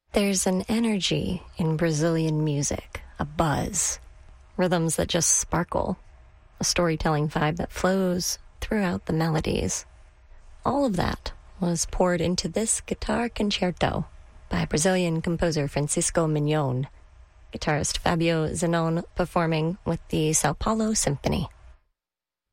There's an energy in Brazilian music, a buzz, rhythms that just sparkle, a storytelling vibe that flows throughout the melodies. All of that was poured into this guitar concerto by Brazilian composer Francisco Mignon, guitarist Fabio Zanon performing with the Sao Paulo Symphony.